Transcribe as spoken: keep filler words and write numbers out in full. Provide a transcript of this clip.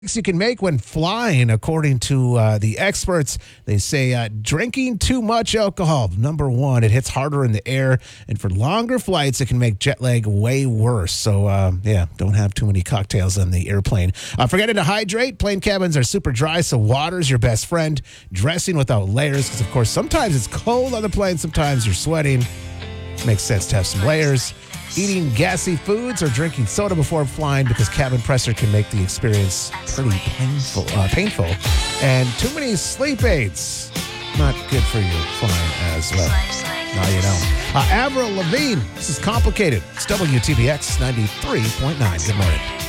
You can make when flying, according to uh, the experts. They say uh, drinking too much alcohol, number one, it hits harder in the air, and for longer flights, it can make jet lag way worse. So, uh, yeah, don't have too many cocktails on the airplane. Uh, forgetting to hydrate. Plane cabins are super dry, so water's your best friend. Dressing without layers, because, of course, sometimes it's cold on the plane, sometimes you're sweating. Makes sense to have some layers. Eating gassy foods or drinking soda before flying, because cabin pressure can make the experience pretty painful. Uh, painful. And too many sleep aids. Not good for you flying as well. Now you know. Uh, Avril Lavigne, this is Complicated. It's W T B X ninety-three point nine. Good morning.